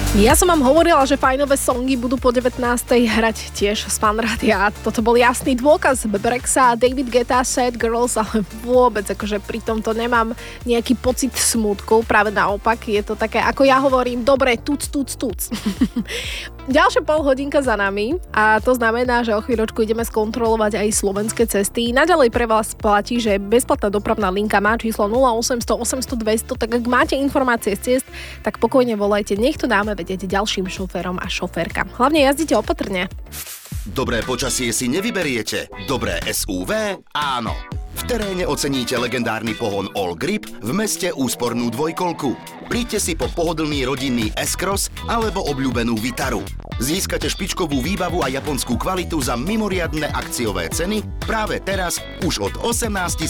Ja som vám hovorila, že fajnové songy budú po 19. hrať tiež z Fanrádia. Toto bol jasný dôkaz Brexa, David Guetta, Sad Girls, ale vôbec akože pri tomto nemám nejaký pocit smútku. Práve naopak, je to také, ako ja hovorím, dobre, tuc. Ďalšia pol hodinka za nami a to znamená, že o chvíľočku ideme skontrolovať aj slovenské cesty. Naďalej pre vás platí, že bezplatná dopravná linka má číslo 0800 800 200, tak ak máte informácie z ciest, tak pokojne volajte, nech to dáme vedieť ďalším šoférom a šoférkam. Hlavne jazdite opatrne. Dobré počasie si nevyberiete, dobré SUV áno. V teréne oceníte legendárny pohon All Grip, v meste úspornú dvojkolku. Príďte si po pohodlný rodinný S-Cross alebo obľúbenú Vitaru. Získate špičkovú výbavu a japonskú kvalitu za mimoriadne akciové ceny práve teraz už od 18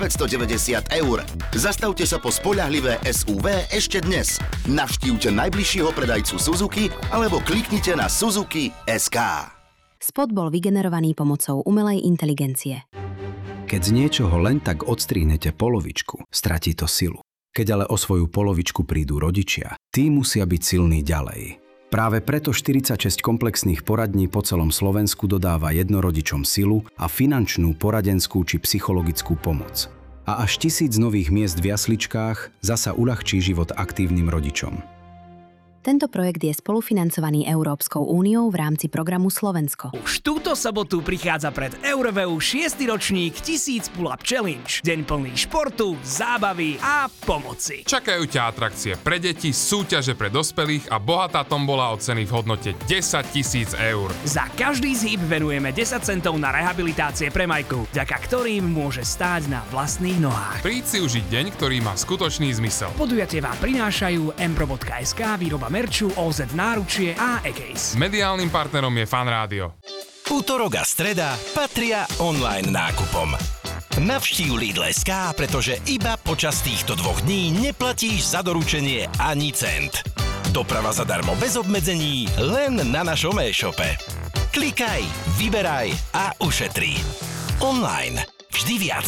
990 €. Zastavte sa po spoľahlivé SUV ešte dnes. Navštívte najbližšieho predajcu Suzuki alebo kliknite na Suzuki.sk. Spot bol vygenerovaný pomocou umelej inteligencie. Keď z niečoho len tak odstrihnete polovičku, stratí to silu. Keď ale o svoju polovičku prídu rodičia, tí musia byť silní ďalej. Práve preto 46 komplexných poradní po celom Slovensku dodáva jednorodičom silu a finančnú, poradenskú či psychologickú pomoc. A až 1000 nových miest v jasličkách zasa uľahčí život aktívnym rodičom. Tento projekt je spolufinancovaný Európskou úniou v rámci programu Slovensko. Už túto sobotu prichádza pred Euroveu 6. ročník 1000 Pull-up Challenge. Deň plný športu, zábavy a pomoci. Čakajú ťa atrakcie pre deti, súťaže pre dospelých a bohatá tombola o ceny v hodnote 10 000 €. Za každý zhyb venujeme 10 centov na rehabilitácie pre Majku, vďaka ktorým môže stáť na vlastných nohách. Príď si užiť deň, ktorý má skutočný zmysel. Podujatie vám prinášajú mpro.sk, výroba merču, OZ náručie a Ekeis. Mediálnym partnerom je Fanrádio. Utorok a streda patria online nákupom. Navštív Lidl.sk, pretože iba počas týchto 2 dní neplatíš za doručenie ani cent. Doprava zadarmo bez obmedzení len na našom e-shope. Klikaj, vyberaj a ušetri. Online. Vždy viac.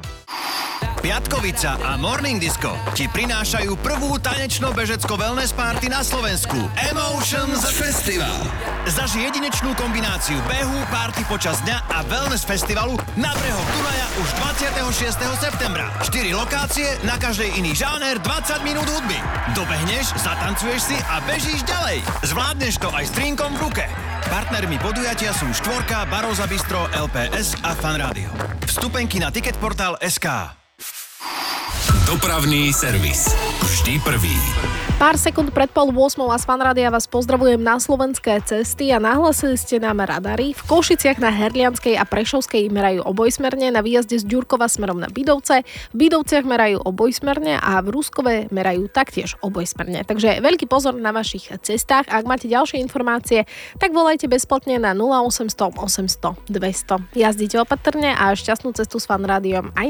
Piatkovica a Morning Disco ti prinášajú prvú tanečno-bežecko-wellness party na Slovensku. Emotions Festival. Zaži jedinečnú kombináciu behu, party počas dňa a wellness festivalu na brehoch Dunaja už 26. septembra. 4 lokácie, na každej iný žáner, 20 minút hudby. Dobehneš, zatancuješ si a bežíš ďalej. Zvládneš to aj s drinkom v ruke. Partnermi podujatia sú Štvorka, Baroza Bistro, LPS a Fanrádio. Vstupenky na Ticketportal.sk. Dopravný servis. Vždy prvý. Pár sekúnd pred 7:30 a z Fanrádia vás pozdravujem na slovenské cesty a nahlasili ste nám radary. V Košiciach na Herlianskej a Prešovskej merajú obojsmerne, na výjazde z Ďurkova smerom na Bydovce, v Bydovciach merajú obojsmerne a v Ruskove merajú taktiež obojsmerne. Takže veľký pozor na vašich cestách. Ak máte ďalšie informácie, tak volajte bezplatne na 0800 800 200. Jazdite opatrne a šťastnú cestu s Fanrádiom aj